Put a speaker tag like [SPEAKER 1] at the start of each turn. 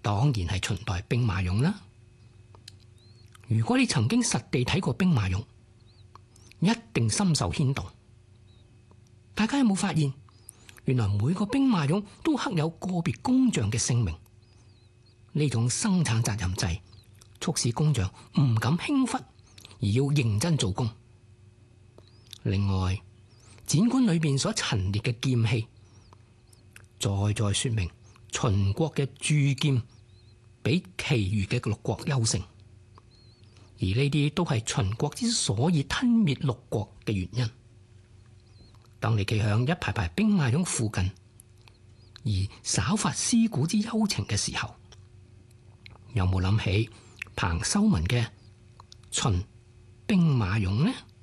[SPEAKER 1] 當然係秦代兵馬俑啦。如果你曾經實地睇過兵馬俑，一定深受牽動。大家有冇發現，原來每個兵馬俑都刻有個別工匠嘅姓名？呢種生產責任制，促使工匠唔敢輕忽，而要認真做工。另外，展館裏邊所陳列嘅劍器，再說明秦國嘅鑄劍比其餘嘅六國優勝，而呢啲都係秦國之所以吞滅六國嘅原因。當你企響一排排兵馬俑附近，而稍發思古之幽情嘅時候，有冇諗起彭修文嘅秦兵馬俑呢？